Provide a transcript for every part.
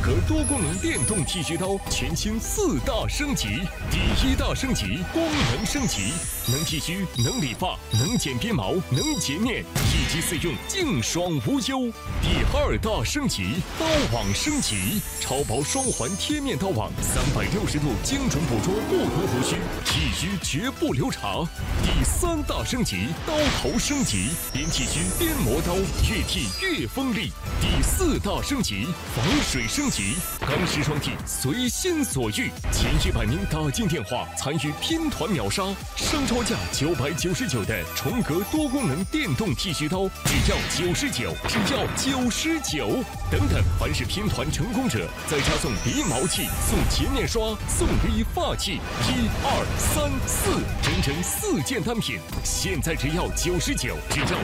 格多功能电动剃须刀全新4大升级。第1大升级，功能升级，能剃须，能理发，能剪边毛，能洁面，一机四用，净爽无忧。第2大升级，刀网升级，超薄双环贴面刀网，360度精准捕捉不同胡须，剃须绝不留茬。第3大升级，刀头升级，边剃须边磨刀，越剃越锋利。第4大升级，防水升级，钢丝双剃随心所欲。前100名打进电话参与拼团秒杀，商超价999的重格多功能电动剃须刀只要99，只要99。等等，凡是拼团成功者，再加送鼻毛器、送洁面刷、送理发器，1、2、3、4，整整4件单品，现在只要99，只要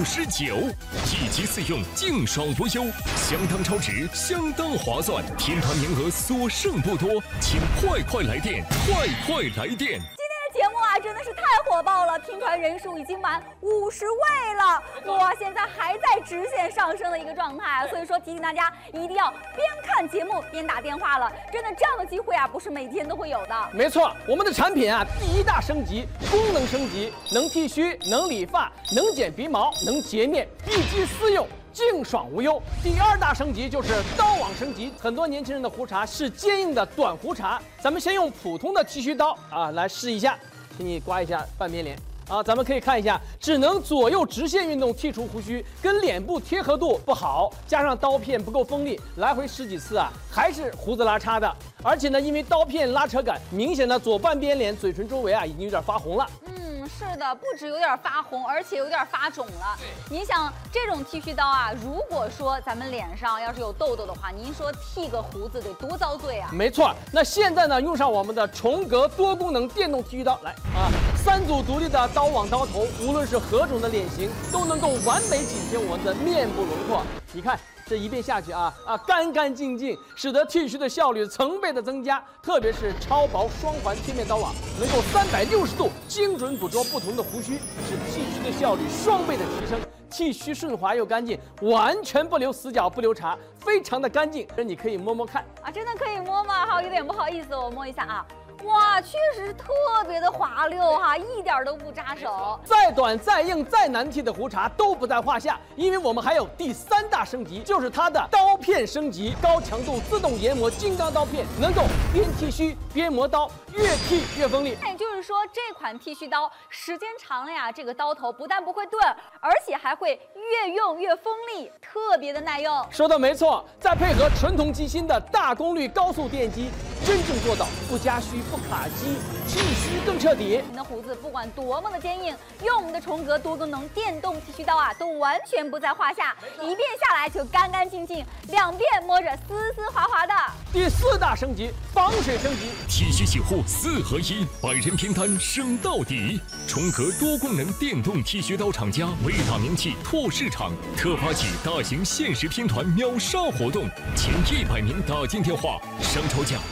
99，一机4用，净爽无忧，相当超值，相当划算。拼团名额所剩不多，请快来电，快来电！ 节目啊，真的是太火爆了，拼团人数已经满50位了，哇，现在还在直线上升的一个状态，所以说提醒大家一定要边看节目边打电话了，真的这样的机会啊，不是每天都会有的。 没错，我们的产品啊，第1大升级，功能升级，能剃须，能理发，能剪鼻毛，能洁面，一机4用。净爽无忧。第2大升级就是刀网升级，很多年轻人的胡茬是坚硬的短胡茬，咱们先用普通的剃须刀啊来试一下，请你刮一下半边脸啊，咱们可以看一下，只能左右直线运动剔除胡须，跟脸部贴合度不好，加上刀片不够锋利，来回10几次啊，还是胡子拉碴的。而且呢，因为刀片拉扯感，明显的左半边脸嘴唇周围啊已经有点发红了。 是的，不止有点发红，而且有点发肿了。你想这种剃须刀啊，如果说咱们脸上要是有痘痘的话，您说剃个胡子得多遭罪啊？没错， 那现在呢，用上我们的重格多功能电动剃须刀，来啊，3组独立的刀网刀头，无论是何种的脸型，都能够完美紧贴我们的面部轮廓。你看。这一遍下去啊，干干净净，使得剃须的效率成倍的增加。特别是超薄双环贴面刀网，能够360度精准捕捉不同的胡须，使剃须的效率双倍的提升。剃须顺滑又干净，完全不留死角不留茬，非常的干净。你可以摸摸看啊，真的可以摸吗？好，有点不好意思，我摸一下啊。哇，确实是特别的滑溜哈，一点都不扎手。 再短、再硬、再难剃的胡茬都不在话下，因为我们还有第3大升级，就是它的刀片升级，高强度自动研磨金刚刀片，能够边剃须边磨刀，越剃越锋利。 也就是说，这款剃须刀时间长了呀，这个刀头不但不会钝，而且还会越用越锋利，特别的耐用。 说的没错，再配合纯铜机芯的大功率高速电机，真正做到不加须。不卡机，剃须更彻底。 你的胡子不管多么的坚硬，用我们的重格多功能电动剃须刀啊，都完全不在话下。一遍下来就干干净净，2遍摸着丝丝滑滑的。 第4大升级，防水升级， 剃须洗护4合1，百人拼单升到底。重格多功能电动剃须刀厂家为打名气拓市场，特发起大型限时拼团秒杀活动，前100名打进电话，商超价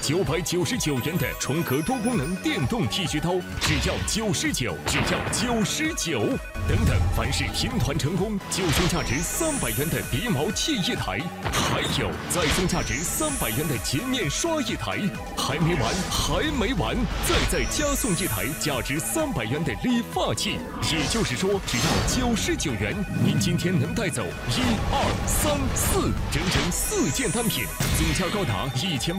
999元的重格多功能电动剃须刀只要99，只要99。等等，凡是拼团成功，就送价值300元的鼻毛器1台，还有再送价值300元的洁面刷1台。还没完，再加送1台价值300元的理发器。也就是说，只要99元，您今天能带走1、2、3、4，整整4件单品，总价高达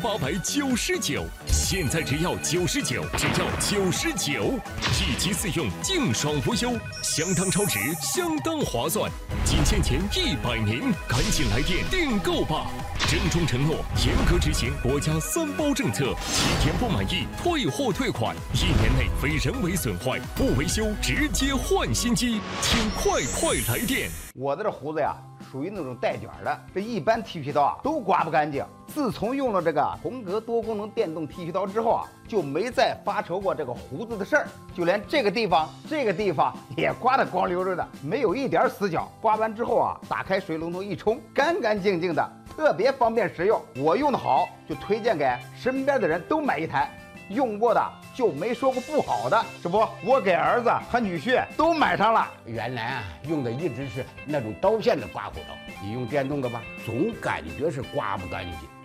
1899。现在只要99，只要99，一机4用，净爽无忧，相当超值，相当划算。仅限前100名，赶紧来电订购吧！郑重承诺，严格执行国家3包政策，7天不满意退货退款，1年内非人为损坏不维修直接换新机，请快来电！ 我的这胡子呀，属于那种带卷的，这一般剃须刀啊都刮不干净。自从用了这个重格多功能电动剃须刀之后啊，就没再发愁过这个胡子的事儿，就连这个地方也刮得光溜溜的，没有一点死角。刮完之后啊，打开水龙头一冲，干干净净的，特别方便实用。我用的好，就推荐给身边的人都买一台。用过的就没说过不好的，这不，我给儿子他女婿都买上了。 原来啊，用的一直是那种刀片的刮胡刀，你用电动的吧，总感觉是刮不干净。